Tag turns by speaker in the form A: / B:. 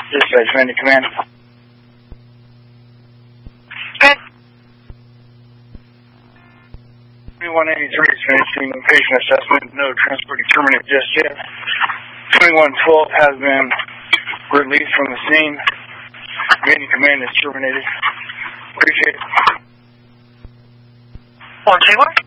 A: Dispatch, Randy Command.
B: Good.
A: 2183 is finishing patient assessment. No transport terminated just yet. 2112 has been released from the scene. Randy Command is terminated. Appreciate it.
B: 121.